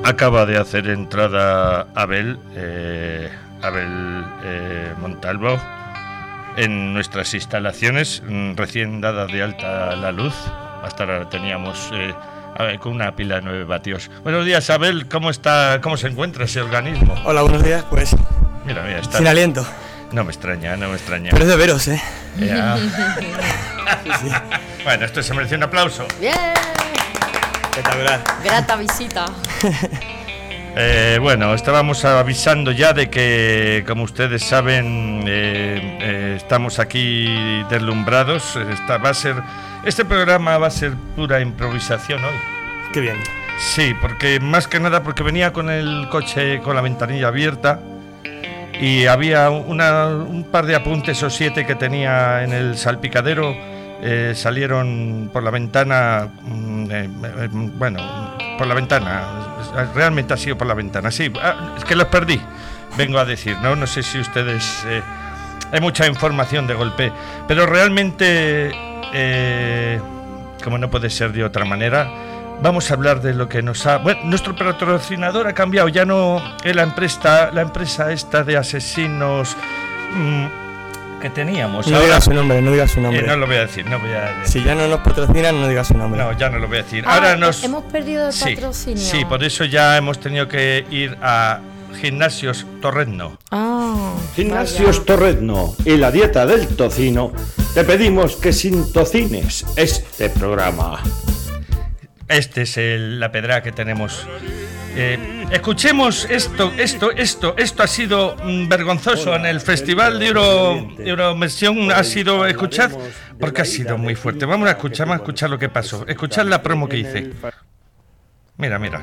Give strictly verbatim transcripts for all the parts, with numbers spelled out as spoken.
acaba de hacer entrada Abel, eh, Abel eh, Montalvo, en nuestras instalaciones, recién dada de alta la luz. Hasta ahora teníamos eh, a ver, con una pila de nueve vatios. Buenos días, Abel, ¿cómo está, cómo se encuentra ese organismo? Hola, buenos días, pues... Mira, mira, está... sin aliento. No me extraña, no me extraña. Pero es de veros, ¿eh? Ya. Sí, sí. Bueno, esto se merece un aplauso. Bien. Espectacular. Grata visita. Eh, bueno, estábamos avisando ya de que, como ustedes saben, eh, eh, estamos aquí deslumbrados. Esta va a ser, este programa va a ser pura improvisación hoy. Qué bien. Sí, porque más que nada porque venía con el coche con la ventanilla abierta y había una, un par de apuntes o siete que tenía en el salpicadero. Eh, salieron por la ventana, eh, eh, bueno, por la ventana, realmente ha sido por la ventana, sí, ah, es que los perdí, vengo a decir, no, no sé si ustedes, eh, hay mucha información de golpe, pero realmente, eh, como no puede ser de otra manera, vamos a hablar de lo que nos ha, bueno, nuestro patrocinador ha cambiado, ya no es la empresa, la empresa esta de asesinos, mmm, que teníamos. No digas su nombre, no digas su nombre. Eh, no lo voy a decir, no voy a decir. Si ya no nos patrocinan, no digas su nombre. No, ya no lo voy a decir. Ah, Ahora nos... hemos perdido el sí, patrocinio. Sí, por eso ya hemos tenido que ir a Gimnasios Torrezno. Ah, Gimnasios Torrezno y la dieta del tocino. Te pedimos que sin tocines este programa. Este es el, la pedra que tenemos. Eh, escuchemos esto, esto, esto, esto ha sido mm, vergonzoso. En el Festival de Euro, Euroversión ha sido, escuchad, porque ha sido muy fuerte. Vamos a escuchar, vamos a escuchar lo que pasó. Escuchad la promo que hice. Mira, mira.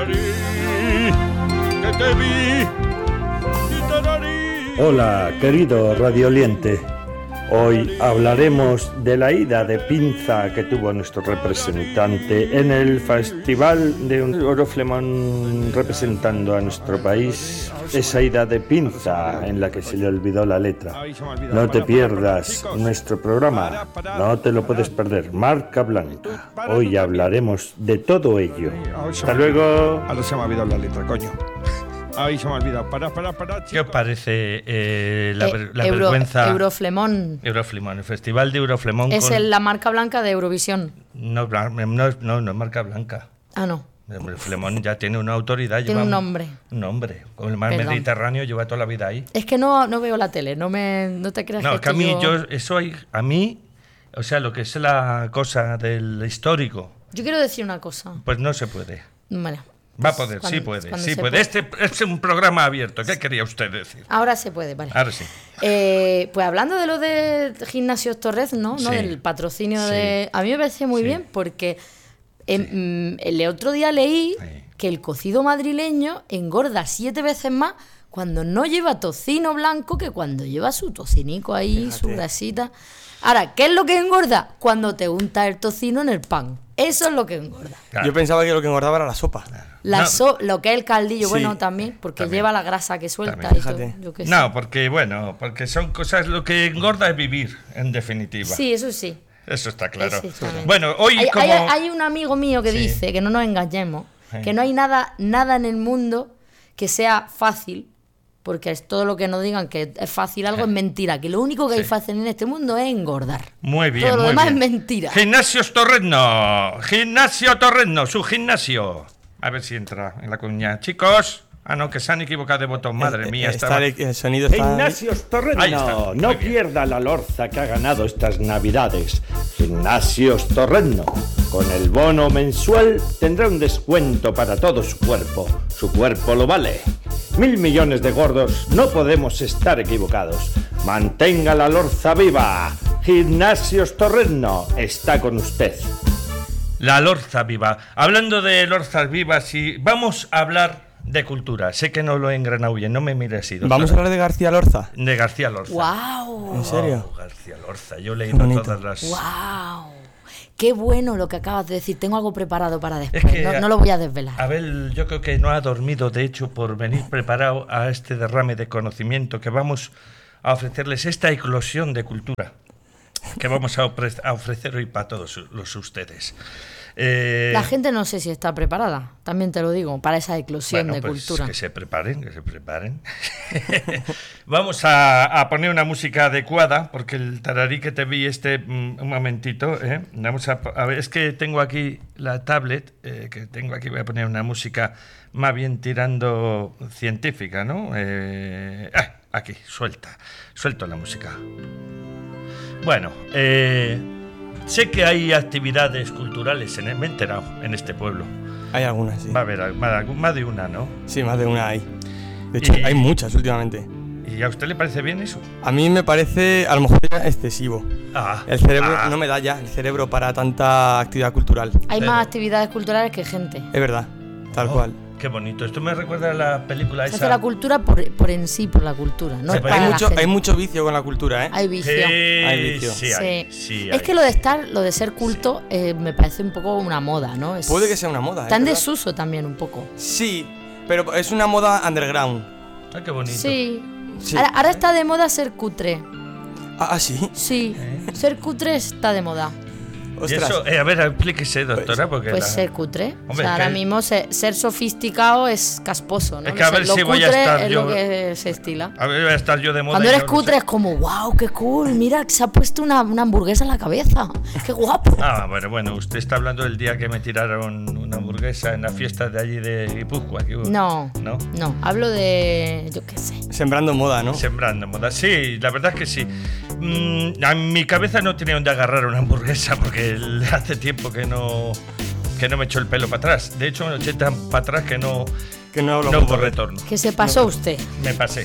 Hola, querido radioliente. Hoy hablaremos de la ida de pinza que tuvo nuestro representante en el Festival de Euroflemón representando a nuestro país. Esa ida de pinza en la que se le olvidó la letra. No te pierdas nuestro programa, no te lo puedes perder. Marca Blanca. Hoy hablaremos de todo ello. Hasta luego. Ahora se me ha olvidado la letra, coño. Ay, se me ha olvidado. Para, para, para, chicos. ¿Qué os parece eh, la, Eh, la Euro, vergüenza? Euroflemón. Euroflemón, el Festival de Euroflemón. Es con... el, la marca blanca de Eurovisión. No, no, no, no es marca blanca. Ah, no. El Flemón ya tiene una autoridad. Tiene lleva un nombre. Un nombre. Con el mar Perdón. Mediterráneo lleva toda la vida ahí. Es que no, no veo la tele, no me no te creas No, que, es que a mí, yo... yo, eso hay, a mí, o sea, lo que es la cosa del histórico, Yo quiero decir una cosa. pues no se puede. Vale. Va a poder, Cuando- sí puede, cuando sí se puede. Este es un programa abierto. ¿Qué quería usted decir? Ahora se puede, vale. Ahora sí. Eh, pues hablando de lo de Gimnasios Torrezno, ¿no? Sí. Del patrocinio Sí. de... A mí me parece muy Sí. bien porque em, mm, el otro día leí Sí. que el cocido madrileño engorda siete veces más cuando no lleva tocino blanco que cuando lleva su tocinico ahí, Fíjate. su grasita. Ahora, ¿qué es lo que engorda? Cuando te untas el tocino en el pan. Eso es lo que engorda. Claro. Yo pensaba que lo que engordaba era la sopa. La No. so- lo que es el caldillo, Sí. bueno, también, porque También. lleva la grasa que suelta. También. Y todo, Fíjate. yo qué sé. No, porque bueno, porque son cosas, lo que engorda es vivir, en definitiva. Sí, eso sí. Eso está claro. Exactamente. Bueno, hoy hay, como... hay- hay un amigo mío que Sí. dice, que no nos engañemos, Sí. que no hay nada, nada en el mundo que sea fácil, porque es todo lo que nos digan que es fácil algo es mentira, que lo único que hay Sí. fácil en este mundo es engordar. Muy bien, Todo lo muy demás bien. es mentira. Gimnasios Torrezno. Gimnasio Torrezno, su gimnasio. A ver si entra en la cuña. Chicos. Ah, no, que se han equivocado de botón. Madre Eh, mía. eh, estaba... está el, el sonido está... Gimnasios Ahí está, Torrezno, muy no bien. pierda la lorza que ha ganado estas navidades. Gimnasios Torrezno, con el bono mensual tendrá un descuento para todo su cuerpo. Su cuerpo lo vale. Mil millones de gordos, no podemos estar equivocados. Mantenga la lorza viva. Gimnasios Torrezno está con usted. La Lorza Viva. Hablando de Lorzas Vivas, y vamos a hablar de cultura. Sé que no lo he engranado bien, no me mires así. doctor. Vamos a hablar de García Lorza. De García Lorza. ¡Wow! ¿En serio? Oh, García Lorza. Yo he Qué leído bonito. todas las... ¡Wow! Qué bueno lo que acabas de decir. Tengo algo preparado para después. Es que, no, no lo voy a desvelar. Abel, yo creo que no ha dormido, de hecho, por venir preparado a este derrame de conocimiento que vamos a ofrecerles, esta eclosión de cultura. que vamos a, ofre- a ofrecer hoy para todos los ustedes. Eh, La gente no sé si está preparada, también te lo digo, para esa eclosión bueno, de pues cultura. que se preparen, que se preparen. Vamos a, a poner una música adecuada, porque el tararí que te vi este, mm, un momentito, ¿eh? Vamos a, a ver, es que tengo aquí la tablet, eh, que tengo aquí, voy a poner una música más bien tirando científica, ¿no? Eh, ah, aquí, suelta, suelto la música. Bueno, eh... sé que hay actividades culturales, en, me he enterado, en este pueblo. Hay algunas, sí. Va a haber más, más de una, ¿no? Sí, más de una hay. De hecho, Y- hay muchas últimamente. ¿Y a usted le parece bien eso? A mí me parece, a lo mejor, ya excesivo. Ah, El cerebro ah, no me da ya, el cerebro para tanta actividad cultural. Hay Pero- más actividades culturales que gente. Es verdad, tal oh, cual. Qué bonito. Esto me recuerda a la película Se esa. hace la cultura por, por en sí, por la cultura, no Sí, es pero para Hay la mucho, gente. hay mucho vicio con la cultura, ¿eh? Hay vicio. Sí, Hay vicio. sí, hay, Sí. sí Es hay. que lo de estar, lo de ser culto, eh, me parece un poco una moda, ¿no? Es, Puede que sea una moda, ¿eh? está en ¿Verdad? desuso también un poco. Sí, pero es una moda underground. Ah, qué bonito. Sí. Sí. Ahora, ahora está de moda ser cutre. Ah, ah, sí. Sí. ¿Eh? Ser cutre está de moda. Y Ostras. eso, eh, a ver, explíquese, doctora, porque Pues la- ser cutre. Hombre, o sea, es ahora que- mismo se- ser sofisticado es casposo, ¿no? Es que a Lo- ver lo si voy a cutre estar es yo- lo que se estila. A ver, voy a estar yo de moda. Cuando y eres yo no cutre sé. es como, wow, qué cool, mira, se ha puesto una, una hamburguesa en la cabeza. Qué guapo. Ah, bueno, bueno, usted está hablando del día que me tiraron una hamburguesa en la fiesta de allí de Guipúzcoa. que hubo. No, ¿No? no, hablo de, yo qué sé. Sembrando moda, ¿no? Sembrando moda. Sí, la verdad es que sí. Mm, a mi cabeza no tenía donde agarrar una hamburguesa porque hace tiempo que no que no me echó el pelo para atrás. De hecho, me lo eché tan para atrás que no, Que no lo no hubo puedo ver. retorno. Que se pasó usted. Me pasé.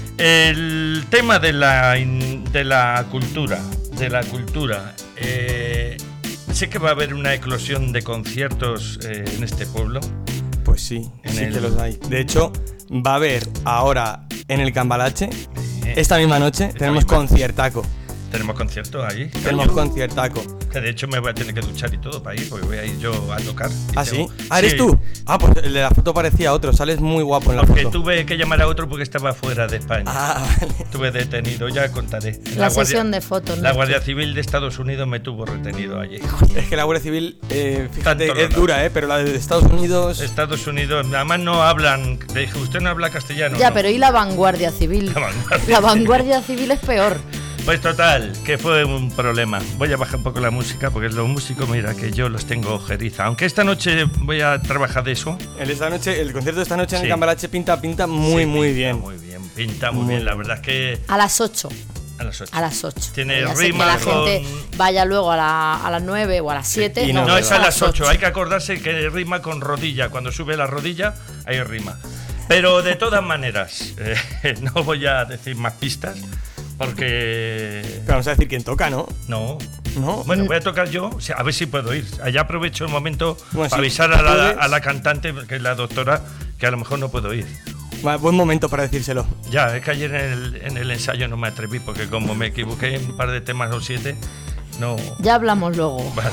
El tema de la, in- de la cultura, de la cultura. eh, sé que va a haber una eclosión de conciertos eh, en este pueblo. Pues sí, En sí el- que los hay. De hecho, va a haber ahora en el Cambalache, Eh, esta misma noche, tenemos misma. conciertaco. Tenemos conciertos allí. Tenemos conciertaco. Que de hecho me voy a tener que duchar y todo para ir, porque voy a ir yo a tocar. Y ¿Ah, tengo- sí? ¿Ah, eres Sí, tú? Ah, pues el de la foto parecía otro. Sales muy guapo en la Porque foto. tuve que llamar a otro porque estaba fuera de España. Ah, vale. Estuve detenido, ya contaré. La sesión de fotos, La ¿no? Guardia Civil de Estados Unidos me tuvo retenido allí. Es que la Guardia Civil, eh, fíjate, Tanto lo es da. dura, ¿eh? Pero la de Estados Unidos... Estados Unidos, además no hablan. Le dije, usted no habla castellano. Ya, ¿no? pero ¿y la vanguardia civil? La vanguardia. La vanguardia civil es peor. Pues total, que fue un problema. Voy a bajar un poco la música porque los músicos, mira, que yo los tengo ojeriza. Aunque esta noche voy a trabajar de eso. El, esta noche, el concierto de esta noche en Sí. el Cambalache pinta, pinta muy, Sí, muy pinta bien. Muy bien, pinta muy, Muy bien. La bien. verdad es que A las ocho. a las ocho. A las ocho. Tiene Ya sé rima que la con- gente vaya luego a, la- a las nueve o a las siete. y no, no, No, es a las ocho. ocho. Hay que acordarse que rima con rodilla. Cuando sube la rodilla, hay rima. Pero de todas maneras, eh, no voy a decir más pistas porque... Pero vamos a decir quién toca, ¿no? No. ¿No? Bueno, voy a tocar yo, o sea, a ver si puedo ir. Allá aprovecho el momento Bueno, para sí, avisar a la, puedes. a la cantante, que es la doctora, que a lo mejor no puedo ir. Va, buen momento para decírselo. Ya, es que ayer en el, en el ensayo no me atreví, porque como me equivoqué en un par de temas o siete, no... Ya hablamos luego. Vale.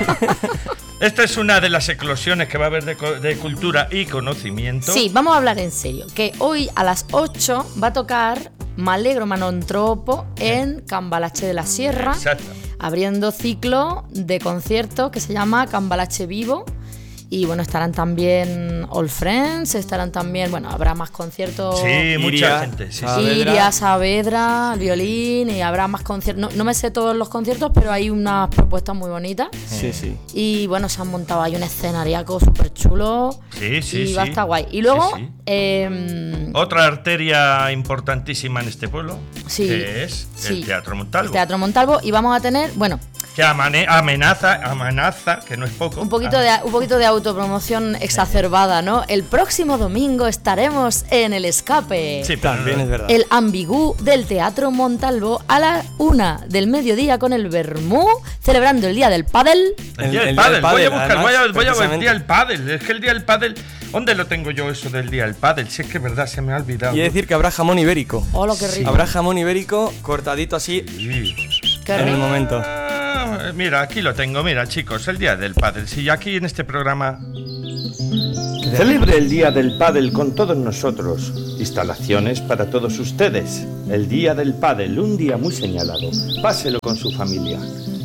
Esta es una de las eclosiones que va a haber de, co- de cultura y conocimiento. Sí, vamos a hablar en serio. Que hoy a las ocho va a tocar Malegro Manontropo en Cambalache de la Sierra, Exacto. abriendo ciclo de conciertos que se llama Cambalache Vivo. Y bueno, estarán también All Friends, estarán también, bueno, habrá más conciertos. Sí, mucha Iria, gente. Sí, sí. Saavedra. Iria, Saavedra, el violín, y habrá más conciertos. No, no me sé todos los conciertos, pero hay unas propuestas muy bonitas. Sí, sí. Y bueno, se han montado ahí un escenariaco súper chulo. Sí, sí, y va a sí. estar guay. Y luego, Sí, sí. eh, Otra arteria importantísima en este pueblo, Sí, que es sí. el Teatro Montalvo. el Teatro Montalvo, y vamos a tener, bueno, Que amane- amenaza, amenaza, que no es poco. un poquito de, un poquito de autopromoción exacerbada, ¿no? El próximo domingo estaremos en el Escape. Sí, pero También no- es verdad. El ambigú del Teatro Montalvo a la una del mediodía con el Vermú, celebrando el Día del Pádel. El día El- del el pádel, del voy a pádel, buscar, además, voy a, voy a ver el precisamente. día del pádel. Es que el día del pádel, ¿dónde lo tengo yo eso del día del pádel? Si es que es verdad, se me ha olvidado. Y decir que habrá jamón ibérico. Oh, lo que rico. Habrá jamón ibérico cortadito así Sí. Qué en el rico. momento. Ah, mira, aquí lo tengo, mira chicos, el día del pádel. Si aquí en este programa Celebre el Día del Pádel con todos nosotros. Instalaciones para todos ustedes. El día del pádel, un día muy señalado. Páselo con su familia.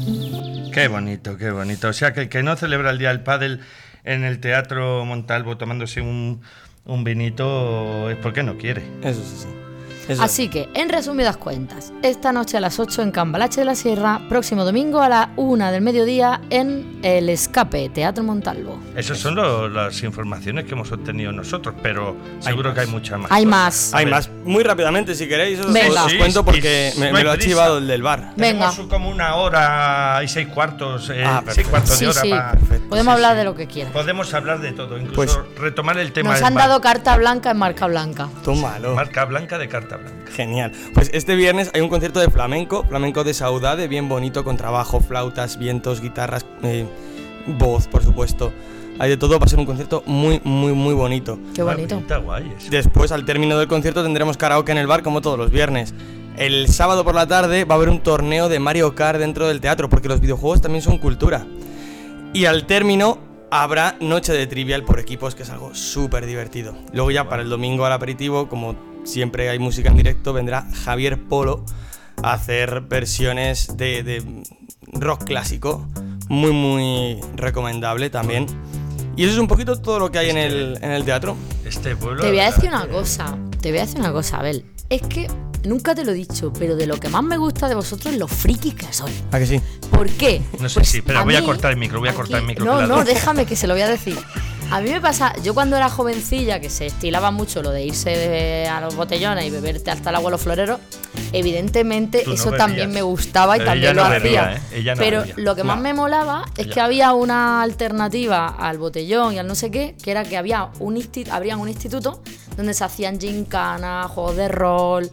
Qué bonito, qué bonito. O sea, que el que no celebra el día del pádel en el Teatro Montalvo tomándose un, un vinito es porque no quiere. Eso sí, sí. Eso. Así que, en resumidas cuentas, esta noche a las ocho en Cambalache de la Sierra, próximo domingo a la una del mediodía en El Escape, Teatro Montalvo. Esas son lo, las informaciones que hemos obtenido nosotros, pero seguro más. que hay muchas más. Hay cosas. más. Hay más. Muy rápidamente, si queréis, os, Venga. os Sí, cuento sí, porque sí, me, no me hay lo ha prisa. chivado el del bar. Venga. Tenemos como una hora y seis cuartos, eh, Ah, seis perfecto. cuartos Sí, de hora sí. para... Podemos Sí, hablar sí. de lo que quieras. Podemos hablar de todo, incluso Pues- retomar el tema Nos del han bar. dado carta blanca en marca blanca. Tómalo. Marca blanca de carta blanca. Genial. Pues este viernes hay un concierto de flamenco, flamenco de Saudade, bien bonito, con trabajo, flautas, vientos, guitarras, eh, voz, por supuesto. Hay de todo, va a ser un concierto muy, muy, muy bonito. Qué bonito. Está guay eso. Después, al término del concierto, tendremos karaoke en el bar como todos los viernes. El sábado por la tarde va a haber un torneo de Mario Kart dentro del teatro, porque los videojuegos también son cultura. Y al término habrá noche de trivial por equipos, que es algo súper divertido. Luego ya para el domingo al aperitivo, como siempre hay música en directo, vendrá Javier Polo a hacer versiones de, de rock clásico, muy muy recomendable también. Y eso es un poquito todo lo que hay en el, en el teatro. Este pueblo... Te voy a la decir verdad una que- cosa, te voy a decir una cosa, Abel. Es que nunca te lo he dicho, pero de lo que más me gusta de vosotros es lo frikis que sois. ¿A que sí? ¿Por qué? No sé si, espera, voy a mí, cortar el micro, voy a cortar el micro, No, que la no, doy. déjame que se lo voy a decir. A mí me pasa, yo cuando era jovencilla, que se estilaba mucho lo de irse de- a los botellones y beberte hasta el agua a los floreros, evidentemente Tú no eso bebías. también me gustaba y Pero también ella lo no hacía. bebía, ¿eh? Ella no Pero bebía. lo que más No. me molaba es Ella. que había una alternativa al botellón y al no sé qué, que era que había un insti- habrían un instituto donde se hacían gincanas, juegos de rol,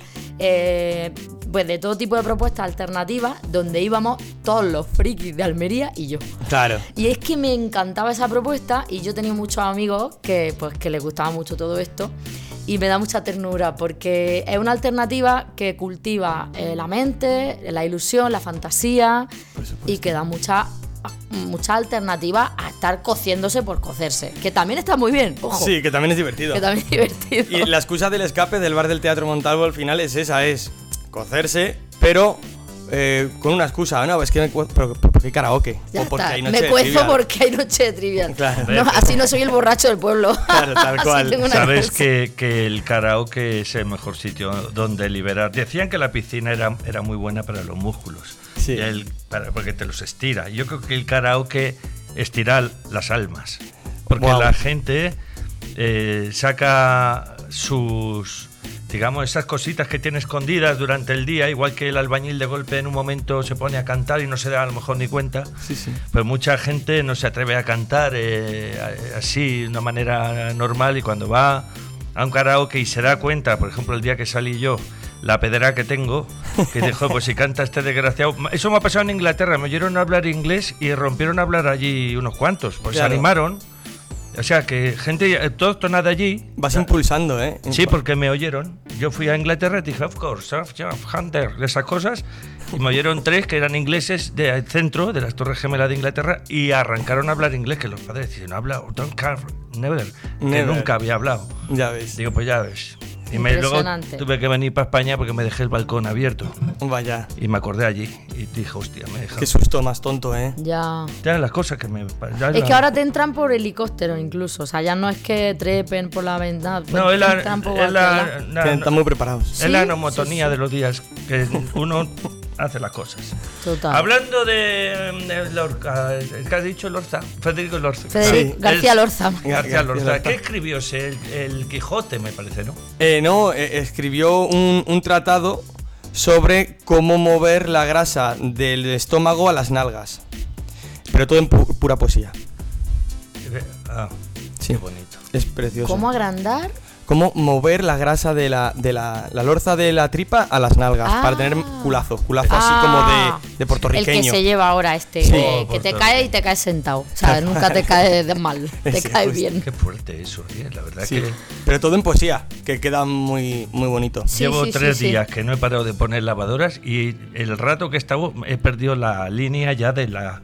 eh, pues de todo tipo de propuestas alternativas, donde íbamos todos los frikis de Almería y yo. Claro. Y es que me encantaba esa propuesta y yo tenía muchos amigos que, pues, que les gustaba mucho todo esto y me da mucha ternura porque es una alternativa que cultiva eh, la mente, la ilusión, la fantasía y que da mucha mucha alternativa a estar cociéndose por cocerse, que también está muy bien, ojo, Sí, que también es divertido. que también es divertido. Y la excusa del escape del bar del Teatro Montalvo al final es esa, es cocerse, pero eh, con una excusa. No, es que me cuezo, pero ¿por qué karaoke? Ya o porque está. hay noche Me de cuezo trivial. porque hay noche de trivial. Claro. No, así no soy el borracho del pueblo. Claro, tal Así cual. tengo una Sabes cosa. que, que el karaoke es el mejor sitio donde liberar. Decían que la piscina era, era muy buena para los músculos, Sí. Y el- para- porque te los estira. Yo creo que el karaoke estira las almas, porque Guau. la gente eh, saca sus, digamos, esas cositas que tiene escondidas durante el día, igual que el albañil de golpe en un momento se pone a cantar y no se da a lo mejor ni cuenta. Sí, sí. Pues mucha gente no se atreve a cantar eh, así de una manera normal y cuando va a un karaoke y se da cuenta, por ejemplo el día que salí yo, la pedra que tengo, que dijo, pues si canta este desgraciado. Eso me ha pasado en Inglaterra, me oyeron hablar inglés y rompieron a hablar allí unos cuantos, pues Claro. se animaron. O sea que gente autóctona de allí. Vas impulsando, ¿eh? Sí, porque me oyeron. Yo fui a Inglaterra y dije, of course, of, of Hunter, esas cosas. Y me oyeron tres que eran ingleses del centro, de las Torres Gemelas de Inglaterra, y arrancaron a hablar inglés, que los padres dicen, no habla, don't care, never, que Never. nunca había hablado. Ya ves. Digo, pues ya ves. Y me, luego Impresionante. tuve que venir para España porque me dejé el balcón abierto. Vaya. Y me acordé allí. Y dije, hostia, me he dejado. Qué susto más tonto, ¿eh? Ya. Ya las cosas que me... ya Es la- que ahora te entran por helicóptero incluso, o sea, ya no es que trepen por la ventana, pues No, es te la, entran por es la, cualquier la- Que están muy preparados. es la Sí, nomotonía sí, sí. de los días que uno hace las cosas. lado. Total. Hablando de, de Lorca, ¿qué has dicho Lorca? Federico Lorca. Federico Sí. García El- Lorza. García García Lorca. Lorca. ¿Qué escribió ese? El, el Quijote, me parece, ¿no? Eh, no, eh, escribió un, un tratado sobre cómo mover la grasa del estómago a las nalgas. Pero todo en pu- pura poesía. Ah, Sí. qué bonito. Es precioso. ¿Cómo agrandar? Cómo mover la grasa de la, de la, la lorza de la tripa a las nalgas Ah. para tener culazo. Culazo Ah, así como de, de El puertorriqueño. que se lleva ahora este, Sí. que, Oh, que te por cae favor. y te caes sentado. O sea, nunca te cae de mal, te Sí, cae justo. bien. Qué fuerte eso, ¿eh? La verdad Sí, que pero todo en poesía, que queda muy, muy bonito. Sí, llevo sí, tres sí, sí. días que no he parado de poner lavadoras y el rato que he estado he perdido la línea ya de la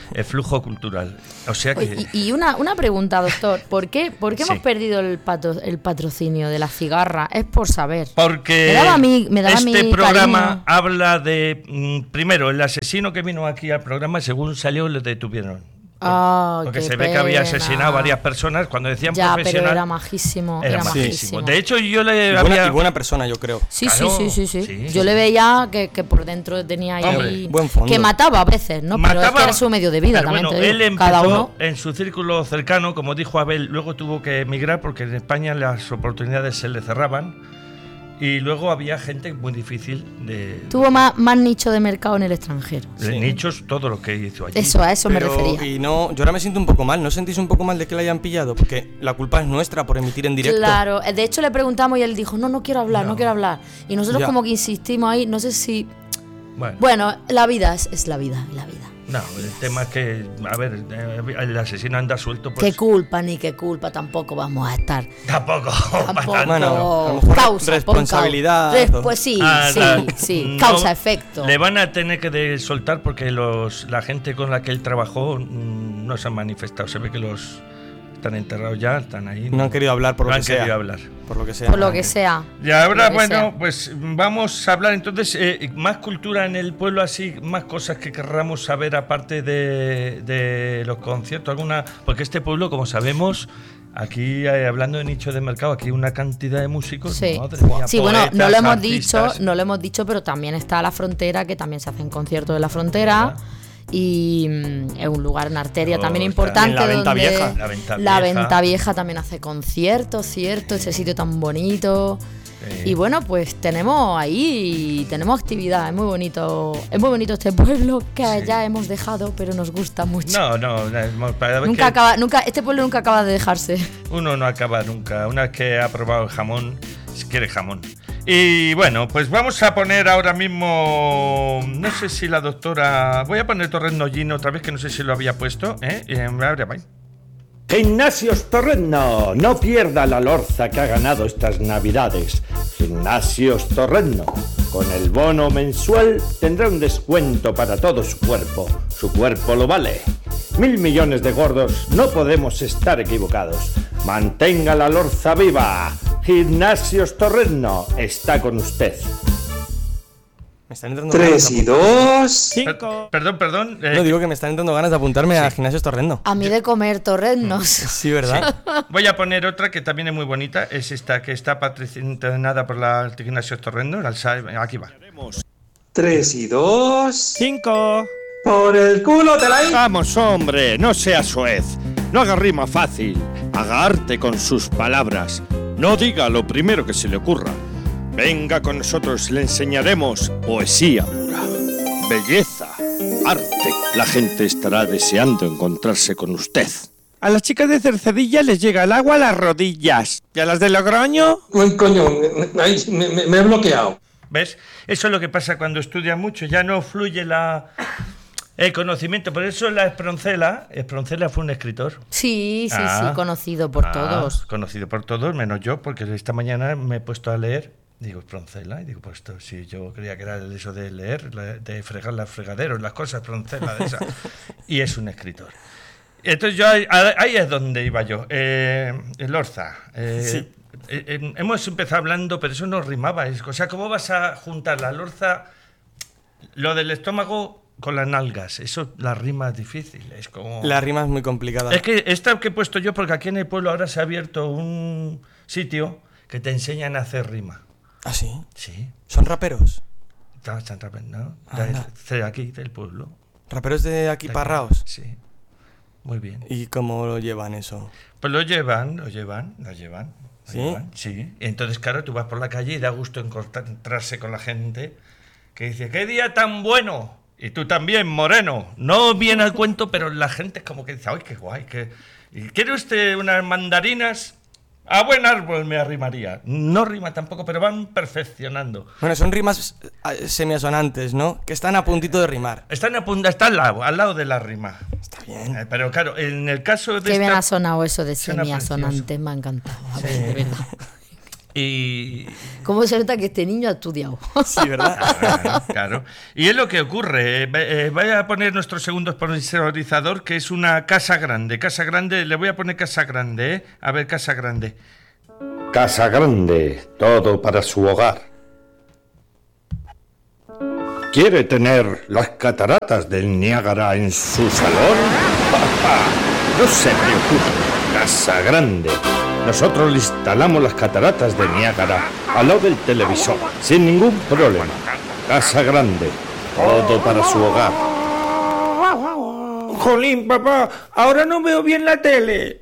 el flujo cultural. O sea que... Oye, Y, y una, una pregunta, doctor. ¿Por qué, por qué Sí. hemos perdido el, patro- el patrocinio de la cigarra? Es por saber. Porque Me daba a mí- me daba a este mí programa cariño. habla de... mm, primero, el asesino que vino aquí al programa, según salió, le detuvieron. Ah, Porque qué se ve que había pena. asesinado a varias personas. Cuando decían Ya, pero profesional... era majísimo. Era, era majísimo. majísimo. De hecho, yo le Y buena, había... y buena persona, yo creo. Sí, Claro, sí, sí, sí, sí. sí, Yo sí. le veía que, que por dentro tenía ahí... Hombre, buen fondo. Que mataba a veces, ¿no? Pero es Mataba- que era su medio de vida, pero también bueno, te digo. él empezó Cada uno... en su círculo cercano, como dijo Abel, luego tuvo que emigrar porque en España las oportunidades se le cerraban y luego había gente muy difícil de, Tuvo más, más nicho de mercado en el extranjero. de Sí. nichos, todo lo que hizo allí. Eso, a eso me Pero, refería. y no, yo ahora me siento un poco mal. ¿No sentís un poco mal de que la hayan pillado? Porque la culpa es nuestra por emitir en directo. Claro, de hecho le preguntamos y él dijo, no, no quiero hablar, no, No. quiero hablar. Y nosotros Ya. como que insistimos ahí, no sé si... Bueno, Bueno, la vida es, es la vida, la vida. no, el tema es que, a ver, eh, el asesino anda suelto, Qué pues culpa ni qué culpa, tampoco vamos a estar. tampoco. Tampoco. para Bueno, tanto. a lo mejor causa, responsabilidad, pon causa. o- Pues sí, Ah, sí, la- sí, no, causa-efecto. Le van a tener que de- soltar porque los la gente con la que él trabajó mm, no se han manifestado. Se ve que los están enterrados ya, están ahí. No han querido hablar por no lo han que sea. querido hablar. Por lo que sea. Por lo que sea. Y ahora, Lo que bueno, sea. pues vamos a hablar entonces eh, más cultura en el pueblo, así, más cosas que querramos saber aparte de, de los conciertos, alguna, porque este pueblo, como sabemos, aquí eh, hablando de nicho de mercado, aquí hay una cantidad de músicos. Sí, madre mía, sí bueno, no poetas, lo hemos artistas. dicho, no lo hemos dicho, pero también está la frontera, que también se hacen conciertos de la frontera. ¿Verdad? Y mm, es un lugar, una arteria Oh, también está importante. en la Venta donde Vieja. La Venta La Vieja. Venta Vieja también hace conciertos, ¿cierto? Ese sitio tan bonito. Sí. Y bueno, pues tenemos ahí, tenemos actividad, es muy bonito, es muy bonito este pueblo que Sí. ya hemos dejado, pero nos gusta mucho. No, no, no, para ver nunca que acaba, nunca, este pueblo nunca acaba de dejarse. uno no acaba nunca. Una vez que ha probado el jamón, si quiere jamón. Y bueno, pues vamos a poner ahora mismo, no sé si la doctora, voy a poner Torrenollino otra vez, que no sé si lo había puesto, ¿eh? Y, ahora va. Gimnasios Torreno, no pierda la lorza que ha ganado estas navidades. Gimnasios Torreno, con el bono mensual tendrá un descuento para todo su cuerpo. Su cuerpo lo vale. Mil millones de gordos, no podemos estar equivocados. Mantenga la lorza viva. Gimnasios Torreno está con usted. Me están entrando ganas Tres de y apuntar- dos. Per- perdón, perdón. eh, No, digo que me están entrando ganas de apuntarme a Gimnasios Torrendo. A mí de comer torrenos. Sí, ¿verdad? voy a poner otra que también es muy bonita, es esta que está patrocinada por la Gimnasio Torrendo. la Alsa- Aquí va. Tres y dos. Cinco. Por el culo te la hi- Vamos, hombre, no sea soez. No haga rima fácil. Haga arte con sus palabras. No diga lo primero que se le ocurra. Venga con nosotros, le enseñaremos poesía pura, belleza, arte. La gente estará deseando encontrarse con usted. A las chicas de Cercedilla les llega el agua a las rodillas. ¿Y a las de Logroño? Uy, coño, ay, me, me- me he bloqueado. ¿Ves? Eso es lo que pasa cuando estudias mucho, ya no fluye la, el conocimiento. Por eso la Esproncela, Esproncela fue un escritor. Sí, sí, Ah. sí, conocido por Ah, todos. Conocido por todos, menos yo, porque esta mañana me he puesto a leer. Digo, Esproncela, y digo, pues esto, si yo creía que era eso de leer, la- de fregar las fregaderos, las cosas, Esproncela, de esa. Y es un escritor. Entonces yo ahí, ahí es donde iba yo. Eh, el Orza. eh, Sí. eh, eh, hemos empezado hablando, pero eso no rimaba. Es- o sea, ¿cómo vas a juntar la Lorza, lo del estómago, con las nalgas? Eso, la rima es difícil. Es como... La rima es muy complicada. Es que esta que he puesto yo, porque aquí en el pueblo ahora se ha abierto un sitio que te enseñan a hacer rima. ¿Ah, sí? Sí. ¿Son raperos? Está- está- está- ¿no? Anda. De aquí, del pueblo. ¿Raperos de aquí De aquí. parraos? Sí. Muy bien. ¿Y cómo lo llevan eso? Pues lo llevan, lo llevan, lo llevan. lo ¿Sí? llevan, sí. Y entonces, claro, tú vas por la calle y da gusto encontrarse con la gente que dice, ¡qué día tan bueno! Y tú también, moreno. No viene al cuento, pero la gente es como que dice, ¡ay, qué guay! Que... ¿Quiere usted unas mandarinas? A buen árbol me arrimaría. No rima tampoco, pero van perfeccionando. Bueno, son rimas eh, semiasonantes, ¿no? Que están a puntito de rimar. Están a punta, está al lado, al lado de la rima. Está bien. Eh, Pero claro, en el caso de Qué bien esta- ha sonado eso de Suena semiasonante, me ha encantado. A ver, de verdad. Y... ¿Cómo se nota que este niño ha estudiado? Sí, ¿verdad? Claro, claro. Y es lo que ocurre. Eh, eh, voy a poner nuestro segundo sponsorizador, que es una casa grande. Casa grande, le voy a poner casa grande, ¿eh? A ver, casa grande. Casa Grande, todo para su hogar. ¿Quiere tener las cataratas del Niágara en su salón? No se preocupe, Casa Grande. Nosotros le instalamos las cataratas de Niágara al lado del televisor, sin ningún problema. Casa Grande, todo para su hogar. Jolín, papá, ahora no veo bien la tele.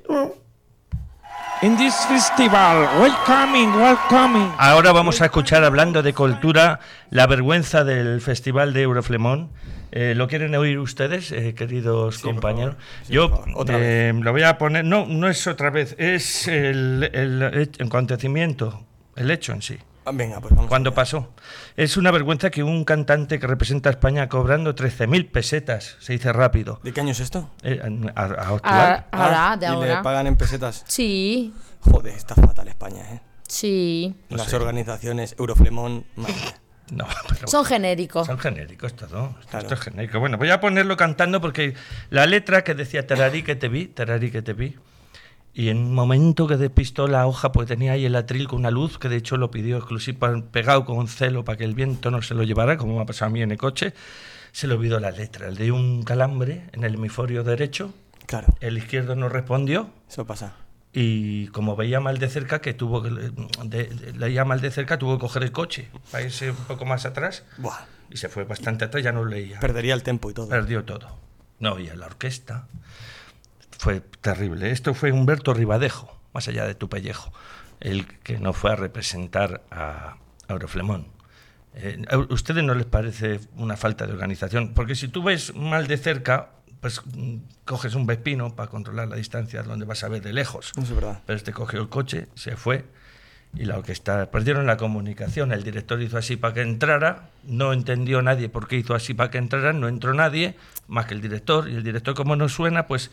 In this festival, welcoming, welcoming. Ahora vamos a escuchar, hablando de cultura, la vergüenza del Festival de Euroflemón. Eh, ¿Lo quieren oír ustedes, eh, queridos Sí, compañeros? Sí, Yo otra eh, lo voy a poner... No, no es otra vez, es el, el, el acontecimiento, el hecho en sí. Ah, venga, pues vamos. Cuando allá. pasó. Es una vergüenza que un cantante que representa a España cobrando trece mil pesetas, se dice rápido. ¿De qué año es esto? Eh, a- a- a- actual. Ah, ahora, de ¿Y le ahora. pagan en pesetas? Sí, Joder, está fatal España, ¿eh? sí. No Las sé. organizaciones Euroflemón, madre mía. No, pero Son genéricos. son genéricos todo. Esto, Claro. esto es genérico. Bueno, voy a ponerlo cantando porque la letra que decía tararí que te vi, tararí que te vi. Y en un momento que despistó la hoja, pues tenía ahí el atril con una luz, que de hecho lo pidió exclusivo, pegado con celo para que el viento no se lo llevara, como me ha pasado a mí en el coche. Se le olvidó la letra. Le dio un calambre en el hemisferio derecho, Claro, el izquierdo no respondió. eso pasa. Y como veía mal de cerca, que tuvo que de, de- leía mal de cerca, tuvo que coger el coche para irse un poco más atrás. Buah, Y se fue bastante atrás, ya no leía. perdería el tempo y todo. Perdió todo. No oía la orquesta. Fue terrible. Esto fue Humberto Ribadejo, más allá de tu pellejo, el que no fue a representar a Euroflemón. Eh, ¿A ustedes no les parece una falta de organización? Porque si tú ves mal de cerca, pues mm, coges un vespino para controlar la distancia donde vas a ver de lejos. Eso es verdad. Pero este cogió el coche, se fue y la orquesta perdieron la comunicación. El director hizo así para que entrara, no entendió nadie por qué hizo así para que entrara, no entró nadie más que el director. Y el director, como no suena, pues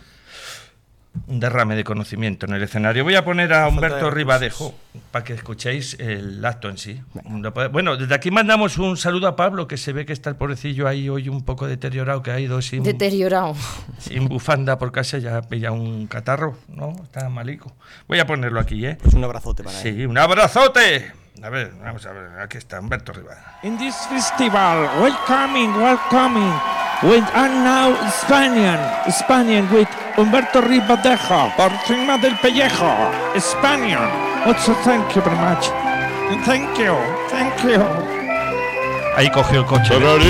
un derrame de conocimiento en el escenario. Voy a poner a Falta de Humberto recursos. Ribadejo para que escuchéis el acto en sí. Bueno, desde aquí mandamos un saludo a Pablo, que se ve que está el pobrecillo ahí hoy un poco deteriorado, que ha ido sin, Deteriorado. sin bufanda por casa, ya ha pillado un catarro, ¿no? Está malico. Voy a ponerlo aquí, ¿eh? Pues un abrazote para él. Sí, un abrazote. A ver, vamos a ver, aquí está Humberto Ribadejo. In this festival, welcoming, welcoming. With and now Spanian, Spanian with Humberto Ribadejo, por encima del pellejo, Spanian. Also, thank you very much. Thank you, thank you. Ahí cogió el coche. Tararí